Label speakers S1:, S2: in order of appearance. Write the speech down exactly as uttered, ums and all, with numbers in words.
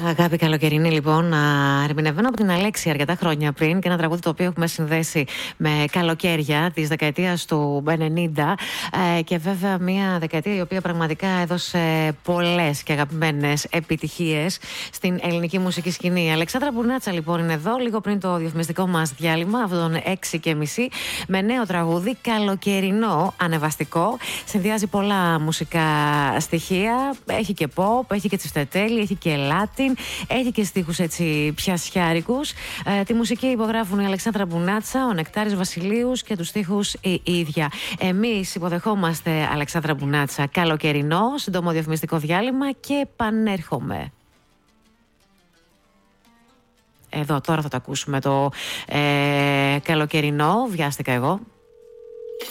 S1: Αγάπη καλοκαιρινή, λοιπόν, ερμηνευμένο από την Αλέξη αρκετά χρόνια πριν και ένα τραγούδι το οποίο έχουμε συνδέσει με καλοκαίρια της δεκαετίας του ενενήντα. Ε, και βέβαια μια δεκαετία η οποία πραγματικά έδωσε πολλές και αγαπημένες επιτυχίες στην ελληνική μουσική σκηνή. Η Αλεξάνδρα Μπουνάτσα, λοιπόν, είναι εδώ λίγο πριν το διαφημιστικό μας διάλειμμα, από τον έξι και μισή, με νέο τραγούδι καλοκαιρινό, ανεβαστικό. Συνδυάζει πολλά μουσικά στοιχεία. Έχει και pop, έχει και τσιφτετέλη, έχει και Latin. Έχει και στίχους έτσι πιασιάρικους. Ε, τη μουσική υπογράφουν η Αλεξάνδρα Μπουνάτσα, ο Νεκτάρης Βασιλείους και τους στίχους η ίδια. Εμείς υποδεχόμαστε Αλεξάνδρα Μπουνάτσα καλοκαιρινό, σύντομο διαφημιστικό διάλειμμα και επανέρχομαι. Εδώ τώρα θα το ακούσουμε το ε, καλοκαιρινό, βιάστηκα εγώ.